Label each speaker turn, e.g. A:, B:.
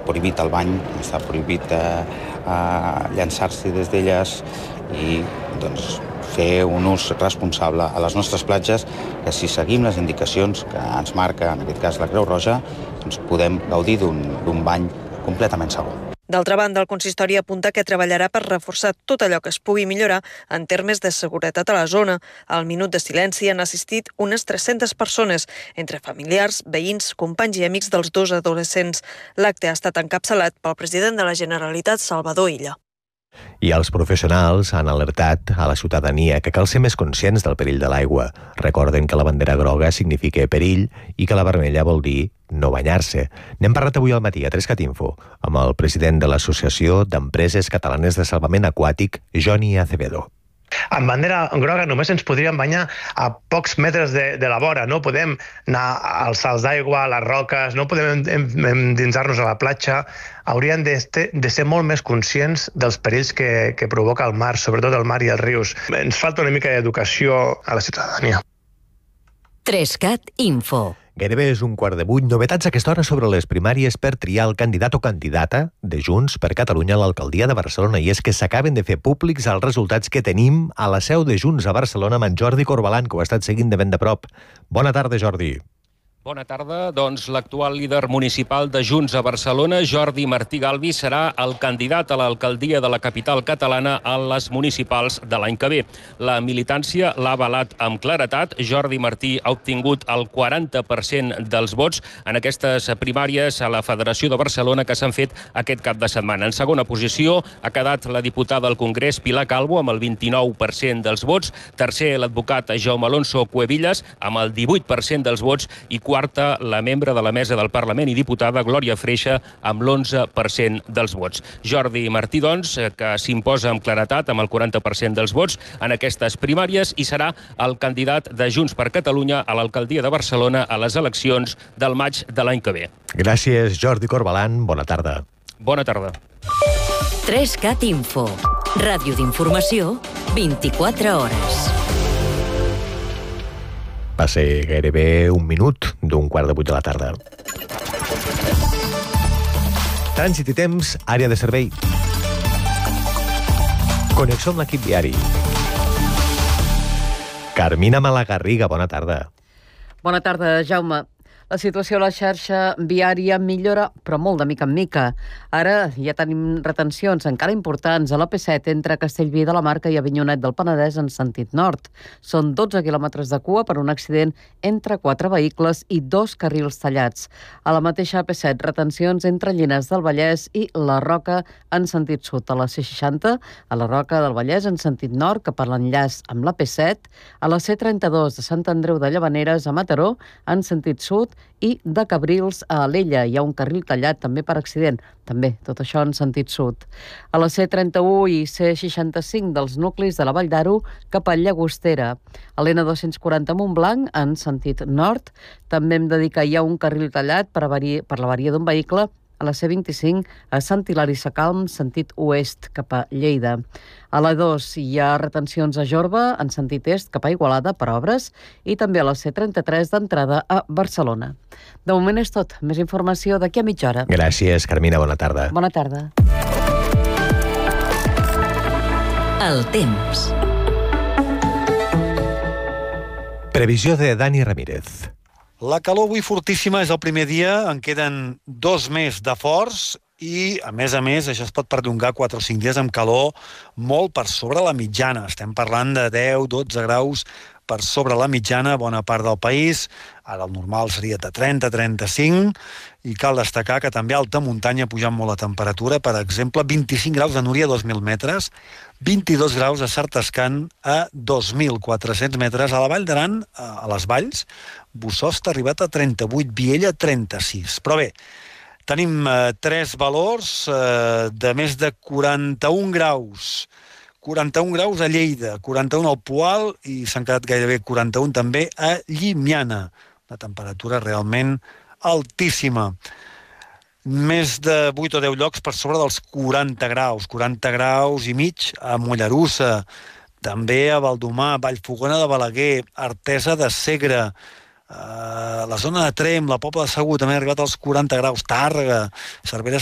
A: prohibit el bany, està prohibit llançar-s'hi des d'elles i doncs, fer un ús responsable a les nostres platges, que si seguim les indicacions que ens marca, en aquest cas la Creu Roja, doncs podem gaudir d'un bany completament segur.
B: D'altra banda, el consistori apunta que treballarà per reforçar tot allò que es pugui millorar en termes de seguretat a la zona. Al minut de silenci han assistit unes 300 persones, entre familiars, veïns, companys i amics dels dos adolescents. L'acte ha estat encapçalat pel president de la Generalitat, Salvador Illa.
C: I els professionals han alertat a la ciutadania que cal ser més conscients del perill de l'aigua. Recorden que la bandera groga significa perill i que la vermella vol dir no banyar-se. N'hem parlat avui al matí a 3CAT Info amb el president de l'Associació d'Empreses Catalanes de Salvament Aquàtic, Joni Acevedo.
D: Amb bandera groga només ens podríem banyar a pocs metres de la vora, no podem anar als salts d'aigua, a les roques, no podem endinsar-nos a la platja. Hauríem de ser molt més conscients dels perills que provoca el mar, sobretot el mar i els rius. Ens falta una mica d'educació a la ciutadania.
E: 3CAT Info.
C: Gairebé és 7:15. Novetats a aquesta hora sobre les primàries per triar el candidat o candidata de Junts per Catalunya a l'alcaldia de Barcelona. I és que s'acaben de fer públics els resultats que tenim a la seu de Junts a Barcelona amb en Jordi Corbalan, que ho ha estat seguint de ben de prop. Bona tarda, Jordi.
F: Bona tarda. Doncs l'actual líder municipal de Junts a Barcelona, Jordi Martí Galvi, serà el candidat a l'alcaldia de la capital catalana a les municipals de l'any que ve. La militància l'ha avalat amb claretat. Jordi Martí ha obtingut el 40% dels vots en aquestes primàries a la Federació de Barcelona que s'han fet aquest cap de setmana. En segona posició ha quedat la diputada al Congrés, Pilar Calvo, amb el 29% dels vots. Tercer, l'advocat Jaume Alonso Cuevillas, amb el 18% dels vots. I quarta, la membre de la mesa del Parlament i diputada Glòria Freixa, amb l'11% dels vots. Jordi Martí, doncs, que s'imposa amb claretat amb el 40% dels vots en aquestes primàries i serà el candidat de Junts per Catalunya a l'alcaldia de Barcelona a les eleccions del maig de l'any que ve.
C: Gràcies, Jordi Corbalan. Bona tarda.
F: Bona tarda.
E: 3CAT Info. Ràdio d'informació, 24 hores.
C: Va ser gairebé un minut d'7:15 de la tarda. Trànsit i temps, àrea de servei. Connexió amb l'equip viari. Carmina Malagarriga, bona tarda.
G: Bona tarda, Jaume. La situació a la xarxa viària millora, però molt de mica en mica. Ara ja tenim retencions encara importants a l'AP7 entre Castellví de la Marca i Avinyonet del Penedès en sentit nord. Són 12 quilòmetres de cua per un accident entre 4 vehicles i 2 carrils tallats. A la mateixa AP7, retencions entre Llinars del Vallès i la Roca en sentit sud. A la C60, a la Roca del Vallès en sentit nord, cap a l'enllaç amb l'AP7. A la C32 de Sant Andreu de Llavaneres a Mataró en sentit sud i de Cabrils a Alella. Hi ha un carril tallat també per accident. També, tot això en sentit sud. A la C31 i C65 dels nuclis de la Vall d'Aro cap a Llagostera. A l'N240 a Montblanc en sentit nord. També hem de dir que hi ha un carril tallat per la avaria d'un vehicle a la C25 a Sant Hilari Sacalm, sentit oest, cap a Lleida. A la 2 hi ha retencions a Jorba, en sentit est, cap a Igualada, per obres, i també a la C33 d'entrada a Barcelona. De moment és tot. Més informació d'aquí a mitja hora.
C: Gràcies, Carmina. Bona tarda.
G: Bona tarda.
E: El temps.
C: Previsió de Dani Ramírez.
H: La calor avui fortíssima, és el primer dia, en queden 2 més de forts i, a més, això es pot perllongar 4 o 5 dies amb calor molt per sobre la mitjana. Estem parlant de 10-12 graus per sobre la mitjana, bona part del país. Ara el normal seria de 30-35 i cal destacar que també a alta muntanya pujant molt la temperatura. Per exemple, 25 graus a Núria, 2.000 metres, 22 graus a Sartascan a 2.400 metres. A la Vall d'Aran, a les Valls, Bossòst ha arribat a 38, Viella 36. Però bé, tenim 3 valors de més de 41 graus. 41 graus a Lleida, 41 al Poal i s'han quedat gairebé 41 també a Llimiana. Una temperatura realment altíssima. Més de 8 o 10 llocs per sobre dels 40 graus i mig a Mollerussa, també a Valdomar, Vallfogona de Balaguer, Artesa de Segre, la zona de Tremp, la Pobla de Segur també ha arribat als 40 graus, Tàrrega, Cervera